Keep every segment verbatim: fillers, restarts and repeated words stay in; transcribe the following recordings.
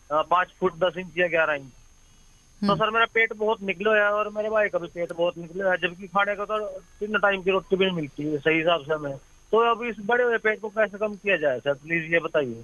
पाँच फुट दस इंच या ग्यारह इंच। तो सर मेरा पेट बहुत निकलो है और मेरे भाई का भी पेट बहुत निकलो है, जबकि खाने को तो तीन टाइम की रोटी भी नहीं मिलती है सही हिसाब से हमें। तो अब इस बड़े हुए पेट को कैसे कम किया जाए सर, प्लीज ये बताइए।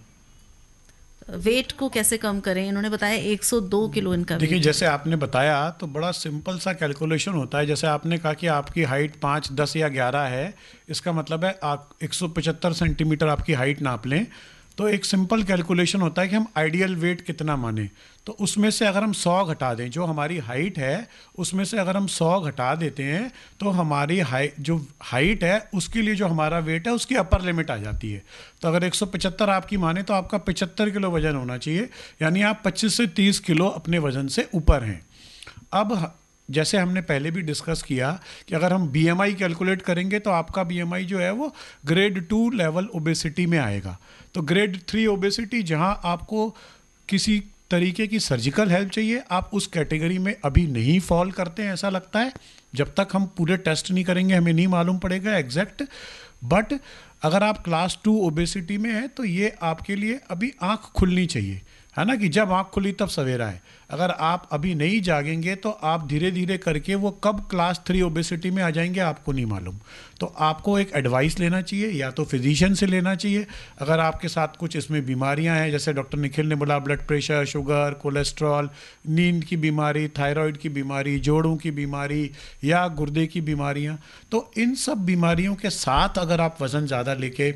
वेट को कैसे कम करें? इन्होंने बताया एक सौ दो किलो इनका देखिए, वेट है। जैसे आपने बताया तो बड़ा सिंपल सा कैलकुलेशन होता है। जैसे आपने कहा कि आपकी हाइट पाँच दस या ग्यारह है, इसका मतलब है आप एक सौ पचहत्तर सेंटीमीटर आपकी हाइट नाप लें। तो एक सिंपल कैलकुलेशन होता है कि हम आइडियल वेट कितना माने। तो उसमें से अगर हम सौ घटा दें, जो हमारी हाइट है उसमें से अगर हम सौ घटा देते हैं तो हमारी हाइट जो हाइट है उसके लिए जो हमारा वेट है उसकी अपर लिमिट आ जाती है। तो अगर एक सौ पचहत्तर आपकी माने तो आपका पचहत्तर किलो वजन होना चाहिए, यानी आप पच्चीस से तीस किलो अपने वजन से ऊपर हैं। अब जैसे हमने पहले भी डिस्कस किया कि अगर हम बीएमआई कैलकुलेट करेंगे तो आपका बीएमआई जो है वो ग्रेड टू लेवल ओबेसिटी में आएगा। तो ग्रेड थ्री ओबेसिटी, जहां आपको किसी तरीके की सर्जिकल हेल्प चाहिए, आप उस कैटेगरी में अभी नहीं फॉल करते हैं ऐसा लगता है। जब तक हम पूरे टेस्ट नहीं करेंगे हमें नहीं मालूम पड़ेगा एग्जैक्ट। बट अगर आप क्लास टू ओबेसिटी में हैं तो ये आपके लिए अभी आंख खुलनी चाहिए, है ना, कि जब आंख खुली तब सवेरा है। अगर आप अभी नहीं जागेंगे तो आप धीरे धीरे करके वो कब क्लास थ्री ओबेसिटी में आ जाएंगे आपको नहीं मालूम। तो आपको एक एडवाइस लेना चाहिए, या तो फिजिशियन से लेना चाहिए। अगर आपके साथ कुछ इसमें बीमारियां हैं, जैसे डॉक्टर निखिल ने बोला ब्लड प्रेशर, शुगर, कोलेस्ट्रॉल, नींद की बीमारी, थायराइड की बीमारी, जोड़ों की बीमारी या गुर्दे की बीमारियां, तो इन सब बीमारियों के साथ अगर आप वज़न ज़्यादा लेके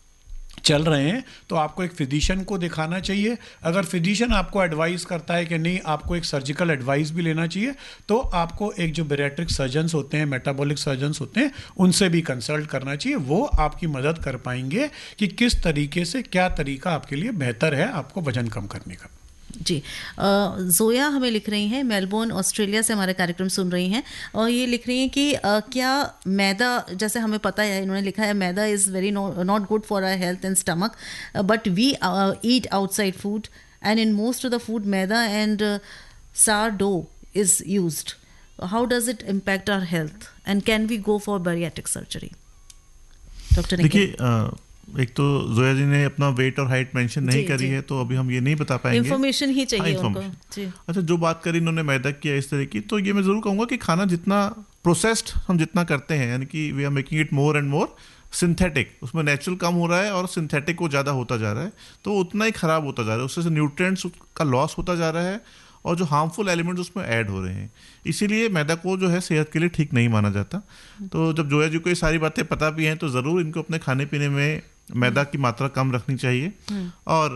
चल रहे हैं तो आपको एक फिजिशियन को दिखाना चाहिए। अगर फिजिशियन आपको एडवाइस करता है कि नहीं आपको एक सर्जिकल एडवाइस भी लेना चाहिए, तो आपको एक जो बैरिएट्रिक सर्जन्स होते हैं, मेटाबॉलिक सर्जन्स होते हैं, उनसे भी कंसल्ट करना चाहिए। वो आपकी मदद कर पाएंगे कि किस तरीके से क्या तरीका आपके लिए बेहतर है आपको वजन कम करने का। जी, जोया हमें लिख रही हैं, मेलबोर्न ऑस्ट्रेलिया से हमारे कार्यक्रम सुन रही हैं, और ये लिख रही हैं कि आ, क्या मैदा, जैसे हमें पता है, इन्होंने लिखा है मैदा is very not good for our health and stomach, but we eat outside food and in most of the food maida and सार dough is used. How does it impact our health and can we go for bariatric surgery? Doctor देखिए, एक तो जोया जी ने अपना wait और height mention नहीं करी है, तो अभी हम ये नहीं बता पाएंगे। इन्फॉर्मेशन ही चाहिए उनको। जी। अच्छा, जो बात करी इन्होंने मैदा की इस तरह की, तो ये मैं जरूर कहूँगा कि खाना जितना प्रोसेस्ड हम जितना करते हैं, यानी कि we are making it more and more synthetic, उसमें नेचुरल कम हो रहा है और सिंथेटिक वो ज़्यादा होता जा रहा है, तो उतना ही ख़राब होता जा रहा है। उससे न्यूट्रिएंट्स का लॉस होता जा रहा है और जो हार्मफुल एलिमेंट्स उसमें ऐड हो रहे हैं। इसीलिए मैदा को जो है सेहत के लिए ठीक नहीं माना जाता। तो जब जोया जी को ये सारी बातें पता भी हैं तो ज़रूर इनको अपने खाने पीने में मैदा की मात्रा कम रखनी चाहिए, और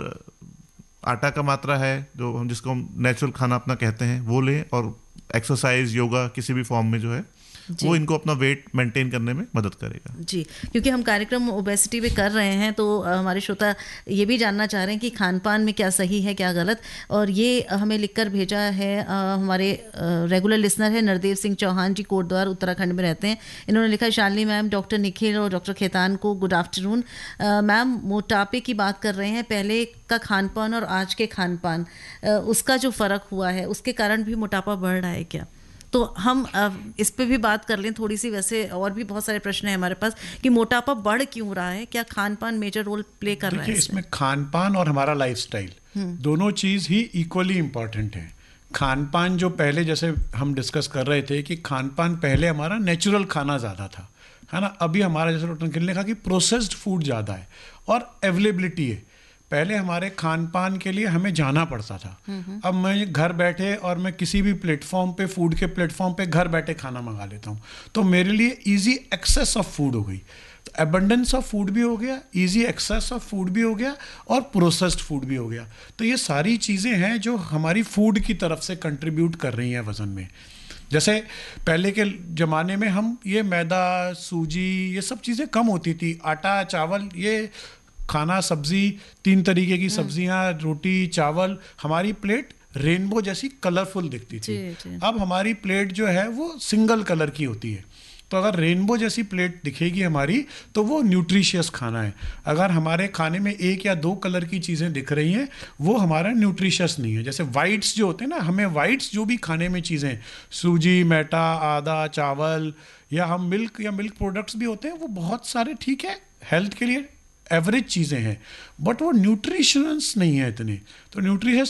आटा का मात्रा है जो हम जिसको हम नेचुरल खाना अपना कहते हैं वो लें, और एक्सरसाइज, योगा किसी भी फॉर्म में जो है वो इनको अपना वेट मेंटेन करने में मदद करेगा। जी, क्योंकि हम कार्यक्रम ओबेसिटी पे कर रहे हैं तो हमारे श्रोता ये भी जानना चाह रहे हैं कि खान पान में क्या सही है क्या गलत, और ये हमें लिखकर भेजा है हमारे रेगुलर लिसनर है नरदेव सिंह चौहान जी, कोटद्वार उत्तराखंड में रहते हैं। इन्होंने लिखा, शालिनी मैम, डॉक्टर निखिल और डॉक्टर खेतान को गुड आफ्टरनून। मैम, मोटापे की बात कर रहे हैं, पहले का खान पान और आज के खान पान उसका जो फ़र्क हुआ है उसके कारण भी मोटापा बढ़ रहा है क्या? तो हम इस पे भी बात कर लें थोड़ी सी। वैसे और भी बहुत सारे प्रश्न हैं हमारे पास कि मोटापा बढ़ क्यों रहा है, क्या खान पान मेजर रोल प्ले कर रहा है इसमें? खान पान और हमारा लाइफस्टाइल दोनों चीज़ ही इक्वली इम्पॉर्टेंट है। खान पान जो पहले जैसे हम डिस्कस कर रहे थे कि खान पान पहले हमारा नेचुरल खाना ज़्यादा था, है ना। अभी हमारा जैसे डॉक्टर निखिल ने कहा कि प्रोसेस्ड फूड ज़्यादा है और अवेलेबिलिटी है। पहले हमारे खान पान के लिए हमें जाना पड़ता था, अब मैं घर बैठे और मैं किसी भी प्लेटफॉर्म पे, फूड के प्लेटफॉर्म पे घर बैठे खाना मंगा लेता हूँ, तो मेरे लिए इजी एक्सेस ऑफ फूड हो गई। तो एबंडेंस ऑफ फूड भी हो गया, इजी एक्सेस ऑफ फूड भी हो गया और प्रोसेस्ड फूड भी हो गया। तो ये सारी चीज़ें हैं जो हमारी फूड की तरफ से कंट्रीब्यूट कर रही हैं वज़न में। जैसे पहले के ज़माने में हम ये मैदा, सूजी, ये सब चीज़ें कम होती थी। आटा, चावल, ये खाना, सब्जी, तीन तरीके की सब्जियां, रोटी, चावल, हमारी प्लेट रेनबो जैसी कलरफुल दिखती थी। जी, जी। अब हमारी प्लेट जो है वो सिंगल कलर की होती है। तो अगर रेनबो जैसी प्लेट दिखेगी हमारी तो वो न्यूट्रिशियस खाना है। अगर हमारे खाने में एक या दो कलर की चीज़ें दिख रही हैं वो हमारा न्यूट्रिशियस नहीं है। जैसे वाइट्स जो होते हैं ना, हमें वाइट्स जो भी खाने में चीज़ें, सूजी, मैदा, आदा, चावल, या हम मिल्क या मिल्क प्रोडक्ट्स भी होते हैं, वो बहुत सारे ठीक है, हेल्थ के लिए एवरेज चीज़ें हैं, बट वो न्यूट्रिशंस नहीं है इतने। तो न्यूट्रिशंस